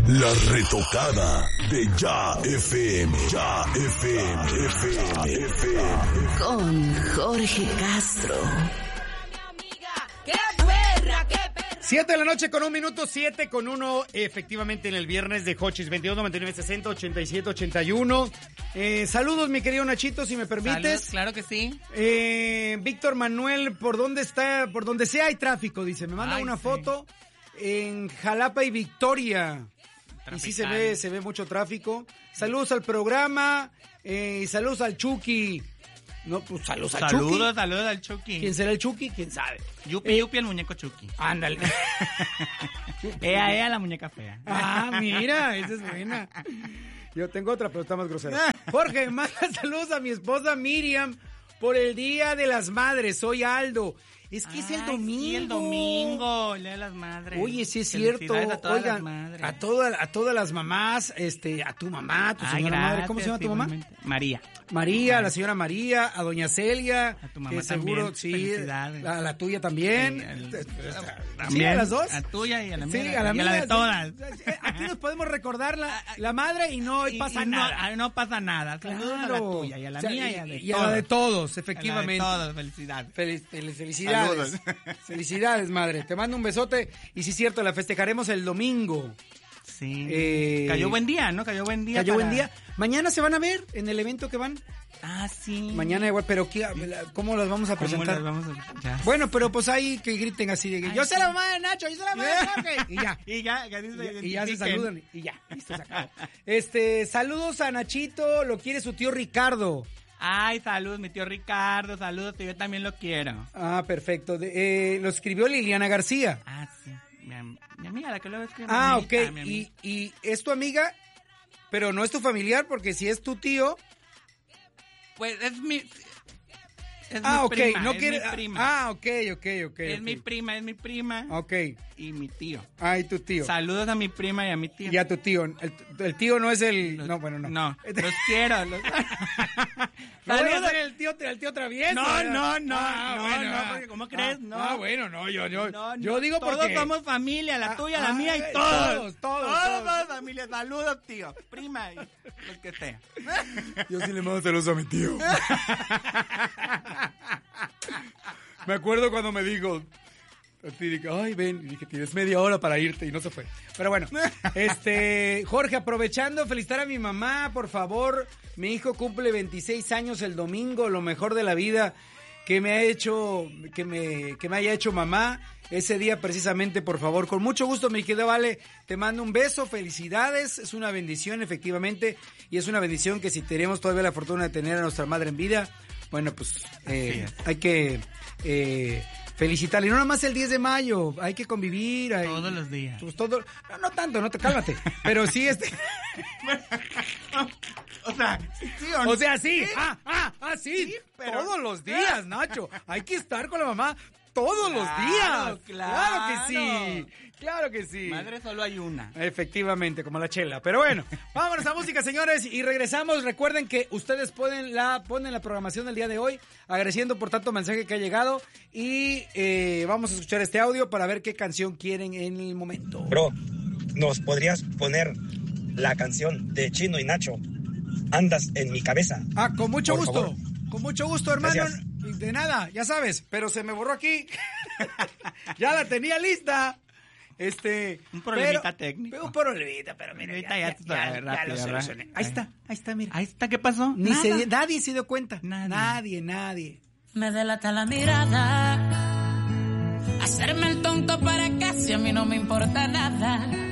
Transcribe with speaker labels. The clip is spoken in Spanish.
Speaker 1: La retocada de Ya FM. Ya FM.
Speaker 2: Con Jorge Castro.
Speaker 3: 7 de la noche con 1 minuto, 7 con 1, efectivamente en el viernes de Hochis, 22 99 60 87 81. Saludos, mi querido Nachito, si me permites.
Speaker 4: Saludos, claro que sí.
Speaker 3: Víctor Manuel, ¿por dónde está? Por donde sea hay tráfico, dice. Me manda una foto en Jalapa y Victoria. Tropical. Y sí se ve mucho tráfico. Saludos al programa, saludos al Chucky. No, pues saludos al Chucky.
Speaker 4: Saludos al Chucky.
Speaker 3: ¿Quién será el Chucky? ¿Quién sabe?
Speaker 4: Yupi, el muñeco Chucky.
Speaker 3: Ándale.
Speaker 4: Ella, la muñeca fea.
Speaker 3: Ah, mira, esa es buena. Yo tengo otra, pero está más grosera. Jorge, manda saludos a mi esposa Miriam por el Día de las Madres. Soy Aldo. Es que es el domingo.
Speaker 4: Sí, el domingo, el Día de las Madres.
Speaker 3: Oye, sí es cierto.
Speaker 4: A todas
Speaker 3: Oigan,
Speaker 4: las madres.
Speaker 3: a todas las mamás, a tu mamá, a tu señora madre. ¿Cómo se llama tu mamá? María, a la señora María, a doña Celia.
Speaker 4: A tu mamá
Speaker 3: seguro,
Speaker 4: también.
Speaker 3: sí.
Speaker 4: Felicidades.
Speaker 3: A la tuya también.
Speaker 4: Sí,
Speaker 3: a las dos.
Speaker 4: A tuya y a la mía.
Speaker 3: Sí, a la mía.
Speaker 4: Y a la de todas.
Speaker 3: Aquí nos podemos recordar la madre y no pasa nada.
Speaker 4: No pasa nada. Saludos a la tuya y a la mía y a
Speaker 3: la de todos, efectivamente.
Speaker 4: A la de todos, felicidades.
Speaker 3: Felicidades. Felicidades, madre. Te mando un besote. Y sí es cierto, la festejaremos el domingo.
Speaker 4: Sí. Cayó buen día, ¿no? Cayó buen día.
Speaker 3: Mañana se van a ver en el evento que van.
Speaker 4: Ah, sí.
Speaker 3: Mañana igual, pero ¿cómo las vamos a presentar?
Speaker 4: Ya.
Speaker 3: Bueno, pero pues ahí que griten así de que yo soy la mamá de Nacho, yo soy la mamá de Jorge. Y ya se saludan y ya. Listo, se acabó. Saludos a Nachito, lo quiere su tío Ricardo.
Speaker 4: Ay, saludos, mi tío Ricardo, saludos, yo también lo quiero.
Speaker 3: Ah, perfecto. Lo escribió Liliana García.
Speaker 4: Ah, sí. Mi amiga, la que luego escribe.
Speaker 3: Ah, ok. Y es tu amiga, pero no es tu familiar, porque si es tu tío...
Speaker 4: Pues es mi... Es
Speaker 3: mi
Speaker 4: prima,
Speaker 3: no
Speaker 4: es
Speaker 3: quiere...
Speaker 4: mi prima.
Speaker 3: Ah, ok.
Speaker 4: Es mi prima.
Speaker 3: Ok.
Speaker 4: Y mi tío.
Speaker 3: Ah, y tu tío.
Speaker 4: Saludos a mi prima y a mi tío.
Speaker 3: Y a tu tío. El tío no es el... No, bueno, no.
Speaker 4: No, los quiero.
Speaker 3: Saludos al tío travieso.
Speaker 4: No, porque ¿cómo crees? No.
Speaker 3: Bueno, no, yo digo
Speaker 4: todos
Speaker 3: porque...
Speaker 4: Todos somos familia, la tuya, la mía y
Speaker 3: todos.
Speaker 4: Todos somos familia. Saludos, tío, prima y lo que sea.
Speaker 3: Yo sí le mando saludos a mi tío. Me acuerdo cuando me dijo... Ay, ven, y dije, tienes media hora para irte, y no se fue. Pero bueno, Jorge, aprovechando, felicitar a mi mamá, por favor. Mi hijo cumple 26 años el domingo, lo mejor de la vida que me ha hecho, que me haya hecho mamá. Ese día precisamente, por favor, con mucho gusto, mi querida Vale, te mando un beso, felicidades, es una bendición, efectivamente, y es una bendición que si tenemos todavía la fortuna de tener a nuestra madre en vida, bueno, pues hay que... felicitarle, y no nada más el 10 de mayo, hay que convivir.
Speaker 4: Todos los días.
Speaker 3: Pues no tanto, cálmate, pero sí
Speaker 4: O sea, sí o no.
Speaker 3: O sea, sí. Sí,
Speaker 4: sí, pero...
Speaker 3: todos los días, Nacho. Hay que estar con la mamá todos los días. Claro que sí.
Speaker 4: Madre solo hay una.
Speaker 3: Efectivamente, como la chela. Pero bueno, vámonos a música, señores, y regresamos. Recuerden que ustedes ponen la programación del día de hoy, agradeciendo por tanto mensaje que ha llegado, y vamos a escuchar este audio para ver qué canción quieren en el momento.
Speaker 5: Bro, ¿nos podrías poner la canción de Chino y Nacho? Andas en mi cabeza.
Speaker 3: Ah, con mucho
Speaker 5: por
Speaker 3: gusto.
Speaker 5: Favor.
Speaker 3: Con mucho gusto, hermano.
Speaker 5: Gracias.
Speaker 3: De nada, ya sabes, pero se me borró aquí. Ya la tenía lista.
Speaker 4: Un problemita técnico.
Speaker 3: Un problemita, pero mira, ya lo solucioné. Ahí está, mira.
Speaker 4: Ahí está, ¿qué pasó?
Speaker 3: Nadie se dio cuenta. Nadie.
Speaker 2: Me delata la mirada, hacerme el tonto para casi a mí no me importa nada.